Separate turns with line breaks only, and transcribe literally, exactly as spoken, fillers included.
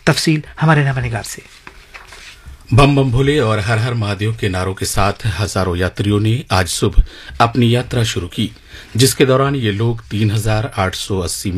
तफसील हमारे नवानिगार से।
बम बम भोले और हर हर महादेव के नारों के साथ हजारों यात्रियों ने आज सुबह अपनी यात्रा शुरू की, जिसके दौरान ये लोग तीन हजार आठ सौ अस्सी